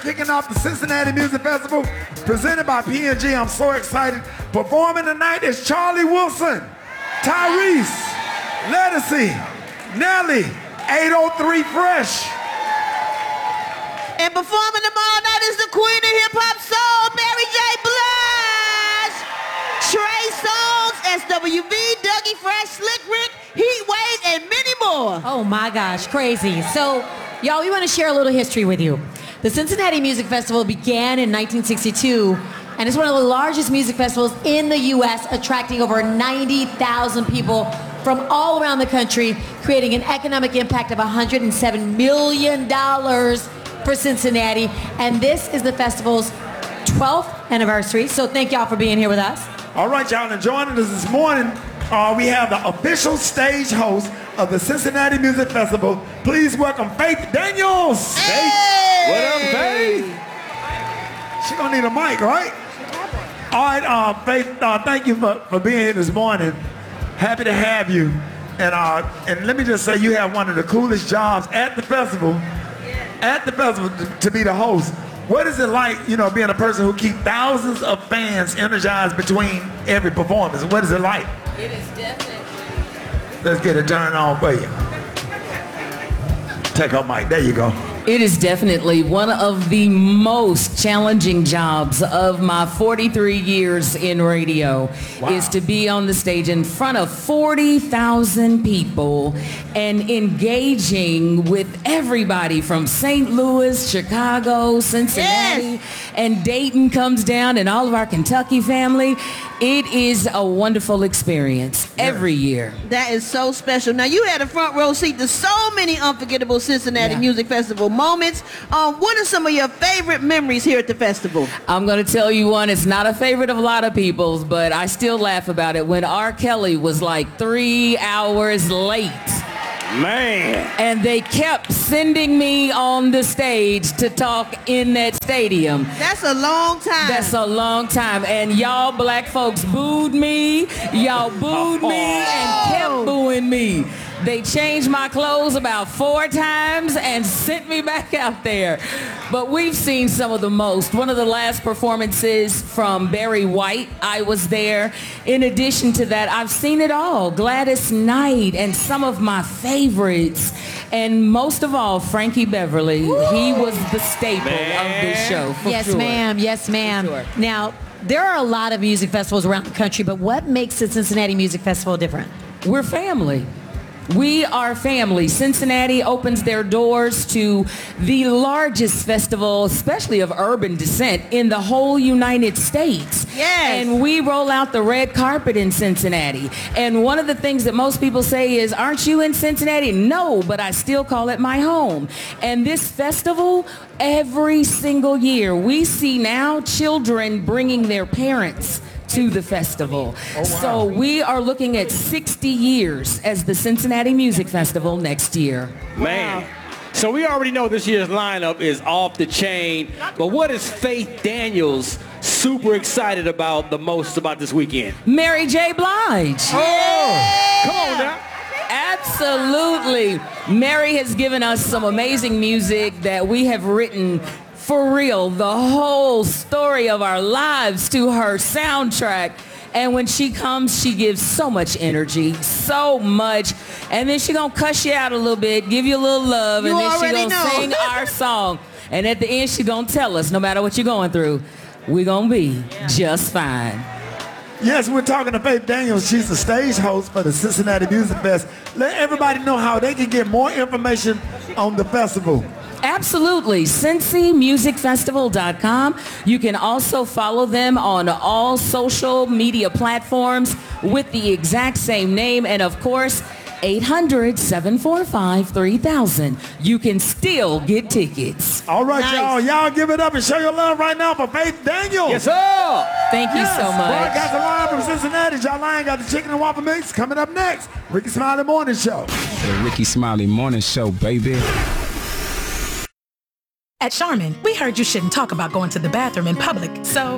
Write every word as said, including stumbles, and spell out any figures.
kicking off the Cincinnati Music Festival, presented by P and G. I'm so excited. Performing tonight is Charlie Wilson, Tyrese, Ledisi, Nelly, eight oh three Fresh. And performing tomorrow night is the queen of hip-hop soul, Mary J. Blige, Trey Songz, S W V, Dougie Fresh, Slick Rick, Heat Wave, and many more. Oh my gosh, crazy. So, y'all, we want to share a little history with you. The Cincinnati Music Festival began in nineteen sixty-two, and it's one of the largest music festivals in the U S, attracting over ninety thousand people from all around the country, creating an economic impact of one hundred seven million dollars for Cincinnati. And this is the festival's twelfth anniversary, so thank y'all for being here with us. All right, y'all, and joining us this morning, uh, we have the official stage host of the Cincinnati Music Festival. Please welcome Faith Daniels. Hey! What up, Faith? She gonna need a mic, right? All right, uh, Faith, uh, thank you for, for being here this morning. Happy to have you. And uh, and let me just say, you have one of the coolest jobs at the festival, at the festival to, to be the host. What is it like, you know, being a person who keeps thousands of fans energized between every performance? What is it like? It is definitely. Let's get it turned on for you. Take her mic. There you go. It is definitely one of the most challenging jobs of my forty-three years in radio. Wow. Is to be on the stage in front of forty thousand people and engaging with everybody from Saint Louis, Chicago, Cincinnati, yes. and Dayton comes down, and all of our Kentucky family. It is a wonderful experience yeah. every year. That is so special. Now, you had a front row seat to so many unforgettable Cincinnati yeah. Music Festival moments. Um, what are some of your favorite memories here at the festival? I'm going to tell you one. It's not a favorite of a lot of people's, but I still laugh about it. When R. Kelly was like three hours late. Man. And they kept sending me on the stage to talk in that stadium. That's a long time. That's a long time. And y'all black folks booed me. Y'all booed me and kept booing me. They changed my clothes about four times and sent me back out there. But we've seen some of the most. One of the last performances from Barry White, I was there. In addition to that, I've seen it all. Gladys Knight and some of my favorites. And most of all, Frankie Beverly. Woo! He was the staple Man. of this show, for yes, sure. ma'am. Yes, ma'am. Sure. Now, there are a lot of music festivals around the country, but what makes the Cincinnati Music Festival different? We're family. We are family. Cincinnati opens their doors to the largest festival, especially of urban descent, in the whole United States. Yes. And we roll out the red carpet in Cincinnati. And one of the things that most people say is, aren't you in Cincinnati? No, but I still call it my home. And this festival, every single year, we see now children bringing their parents to the festival. Oh, wow. So we are looking at sixty years as the Cincinnati Music Festival next year. Man. Wow. So we already know this year's lineup is off the chain, but what is Faith Daniels super excited about the most about this weekend? Mary J. Blige. Oh, come on now. Absolutely. Mary has given us some amazing music that we have written for real, the whole story of our lives to her soundtrack. And when she comes, she gives so much energy, so much. And then she gonna cuss you out a little bit, give you a little love, you and then she gonna know. sing our song. And at the end, she gonna tell us, no matter what you're going through, we're gonna be yeah. just fine. Yes, we're talking to Faith Daniels. She's the stage host for the Cincinnati Music Fest. Let everybody know how they can get more information on the festival. Absolutely. Cincy Music Festival dot com. You can also follow them on all social media platforms with the exact same name. And of course, eight hundred, seven four five, three thousand. You can still get tickets. All right, nice. y'all. Y'all give it up and show your love right now for Faith Daniels. Yes, sir. Thank you yes. so much. Broadcasting live from Cincinnati. John Lyon got the chicken and waffle mix coming up next. Ricky Smiley Morning Show. The Ricky Smiley Morning Show, baby. At Charmin, we heard you shouldn't talk about going to the bathroom in public, so